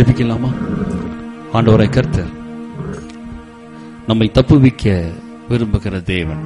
ஜெபிக்கலாமா? ஆண்டவரை கர்த்தர் நம்மை தப்புவிக்க விரும்புகிற தேவன்.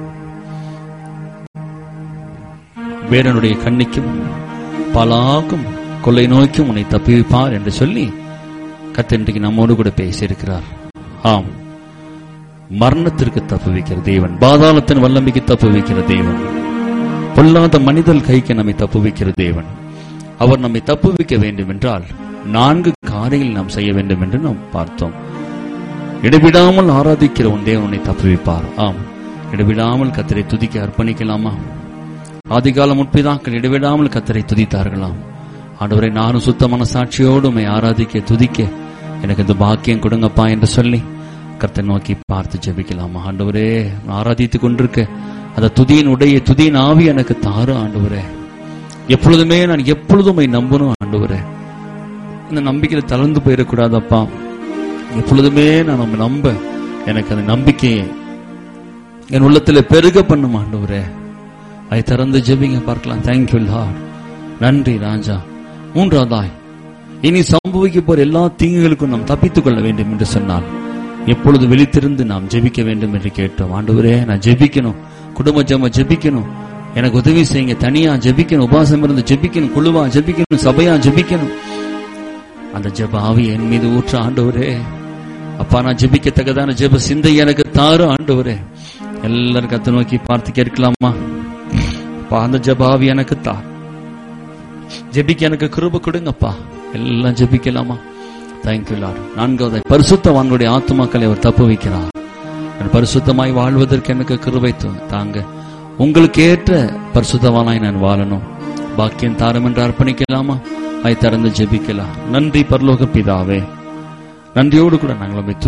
வேடனுடைய கண்ணிக்கும் பலாக்கும் கொள்ளை நோய்க்கும் உன்னை தப்புவிப்பார் என்று சொல்லி கர்த்தர் இன்றைக்கு நம்மோடு கூட பேசியிருக்கிறார். ஆம், மரணத்திற்கு தப்புவிக்கிற தேவன், பாதாளத்தின் வல்லமைக்கு தப்புவிக்கிற தேவன், பொல்லாத மனிதல் கைக்கு நம்மை தப்புவிக்கிற தேவன். அவர் நம்மை தப்புவிக்க வேண்டும் என்றால் 4 காரியங்கள் நாம் செய்ய வேண்டும் என்று நாம் பார்த்தோம். இடைவிடாமல் ஆராதிக்கிற உன் தேவன் உன்னை தப்புவிப்பார். ஆம், இடைவிடாமல் கர்த்தரை துதிக்க அர்ப்பணிக்கலாமா? ஆதிகால முற்பிதாக்கள் இடைவிடாமல் கர்த்தரை துதித்தார்களாம். ஆண்டவரை, நானும் சுத்த மனசாட்சியோடு உம்மை ஆராதிக்க துதிக்க எனக்கு இந்த பாக்கியம் கொடுங்கப்பா என்று சொல்லி கர்த்தரை நோக்கி பார்த்து ஜெபிக்கலாமா? ஆண்டவரே, ஆராதித்துக் கொண்டிருக்க அந்த துதியின் ஆவி எனக்கு தாரு ஆண்டவரே. எப்பொழுதுமே நான் எப்பொழுதும் நம்பணும் ஆண்டவரே. இந்த நம்பிக்கையில தளர்ந்து போயிடக்கூடாதப்பா. எப்பொழுதுமே நான் நம்ம நம்ப எனக்கு அந்த நம்பிக்கையை என் உள்ளத்துல பெருக பண்ணும் ஆண்டவரே. அதை திறந்து ஜெபிங்க பார்க்கலாம். Thank you Lord. நன்றி ராஜா. 3வதாய், இனி சம்பவிக்க போற எல்லா தீங்குகளுக்கும் நாம் தப்பித்துக் கொள்ள வேண்டும் என்று சொன்னால் எப்பொழுது விழித்திருந்து நாம் ஜெபிக்க வேண்டும் என்று கேட்டோம். ஆண்டவரே, நான் ஜெபிக்கணும், குடும்ப ஜெபம் ஜெபிக்கணும், எனக்கு உதவி செய்யுங்க, தனியா ஜெபிக்கணும், உபவாசம் இருந்து ஜெபிக்கணும், குழுவா ஜெபிக்கணும், சபையா ஜெபிக்கணும். அந்த ஜெப ஆவி என் மீது ஊற்ற ஆண்டவரே. அப்பா, நான் ஜெபிக்கத்தக்கதான ஜெப சிந்தை எனக்கு தாரு ஆண்டவரே. எல்லாரும் கத்தை நோக்கி பார்த்து கேட்கலாமா? அப்பா, அந்த ஜெப ஆவி எனக்கு தார், ஜெபிக்க எனக்கு கிருபை கொடுங்கப்பா. எல்லாம் ஜெபிக்கலாமா? Thank you Lord. 4வதாய், பரிசுத்தவான்களுடைய ஆத்துமாக்களை அவர் தப்பு வைக்கிறார். பரிசுத்தமாய் வாழ்வதற்கு எனக்கு கிருபை தாங்க. உங்களுக்கு ஏற்ற பரிசுத்தவானாய் நான் வாழணும். பாக்கியம் தாரம் என்று அர்ப்பணிக்கலாமா? அதை திறந்து ஜெபிக்கலாம். நன்றி பரலோக பிதாவே, நன்றியோடு கூட நாங்கள்